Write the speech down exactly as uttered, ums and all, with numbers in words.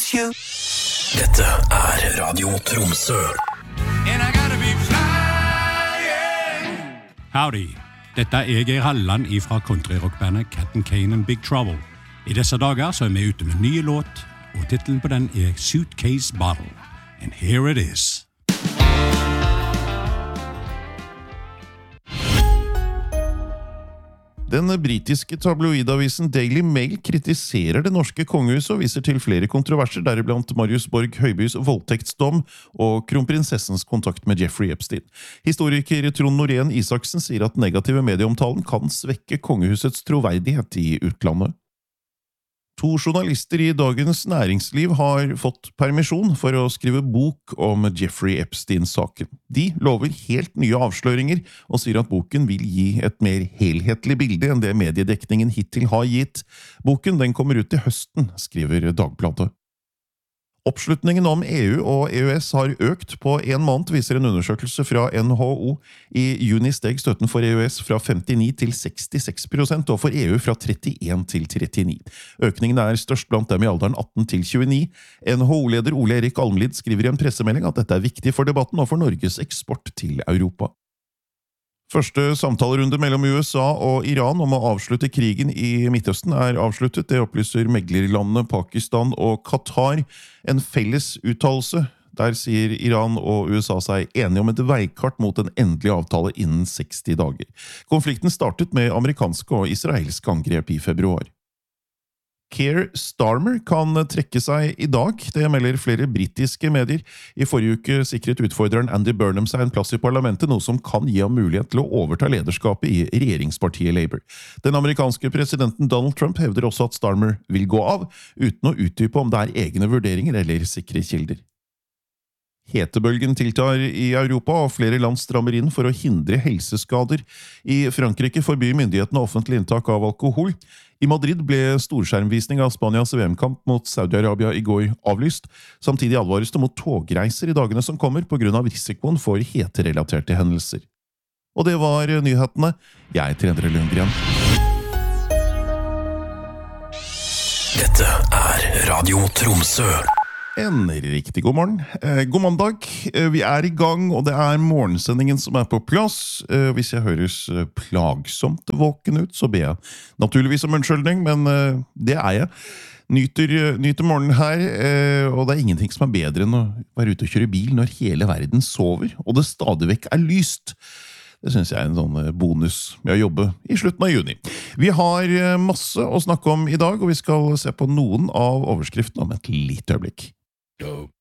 it's you. Dette er Radio Tromsø. And I gotta be flying. Howdy, dette er Geir Halland fra countryrockbandet Cat and Cane and Big Trouble. I disse dager så er vi ute med nye låt, og titelen på den er Suitcase Bottle. And here it is. Den britiske tabloidavisen Daily Mail kritiserer det norske kongehuset og viser til flere kontroverser, deriblant Marius Borg Høibys voldtektsdom og kronprinsessens kontakt med Jeffrey Epstein. Historiker Trond Norén Isaksen sier at negative medieomtalen kan svekke kongehusets troverdighet i utlandet. To journalister i Dagens Næringsliv har fått permisjon for å skrive bok om Jeffrey Epstein-saken. De lover helt nye avsløringer og sier at boken vil gi et mer helhetlig bilde enn det mediedekningen hittil har gitt. Boken den kommer ut til høsten, skriver Dagbladet. Oppslutningen om E U og E U S har økt på en måned, viser en undersøkelse fra N H O. I juni steg støtten for E U S fra femtini til sekstiseks prosent, og for E U fra trettien til trettini. Økningen er størst blant dem i alderen atten til tjueni. N H O-leder Ole Erik Almlid skriver i en pressemelding at dette er viktig for debatten og for Norges eksport til Europa. Første samtalerunde mellom U S A og Iran om å avslutte krigen i Midtøsten er avsluttet. Det opplyser meglerlandene Pakistan og Qatar. En felles uttalelse. Der sier Iran og U S A seg enige om et veikart mot en endelig avtale innen seksti dager. Konflikten startet med amerikanske og israelske angrep i februar. Keir Starmer kan trekke seg i dag, det melder flere britiske medier. I forrige uke sikret utfordreren Andy Burnham seg en plass i parlamentet, noe som kan gi ham mulighet til å overta lederskapet i regjeringspartiet Labour. Den amerikanske presidenten Donald Trump hevder også at Starmer vil gå av, uten å utdype om det er egne vurderinger eller sikre kilder. Hetebølgen tiltar i Europa, og flere land strammer inn for å hindre helseskader. I Frankrike forbyr myndighetene offentlig inntak av alkohol. I Madrid ble storskjermvisning av Spanias V M-kamp mot Saudi-Arabia i går avlyst. Samtidig advares det mot togreiser i dagene som kommer på grunn av risikoen for heterelaterte hendelser. Og det var nyhetene. Jeg heter Endre Lundgren. Dette er Radio Tromsø. En riktig god morgen. Eh, god mandag. Eh, vi er i gang, og det er morgensendingen som er på plass. Eh, hvis jeg høres plagsomt våken ut, så ber jeg naturligvis om unnskyldning, men eh, det er jeg. Nyter, nyter morgenen her, eh, og det er ingenting som er bedre enn å være ute og kjøre bil når hele verden sover, og det stadig vekk er lyst. Det synes jeg er en sånn bonus med å jobbe i slutten av juni. Vi har masse å snakke om i dag, og vi skal se på noen av overskriftene om et lite øyeblikk.